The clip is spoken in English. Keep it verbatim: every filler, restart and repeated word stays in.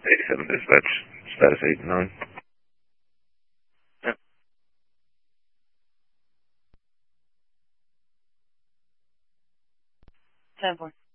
eighty-seven dispatch, status eight nine. Yeah. ten four.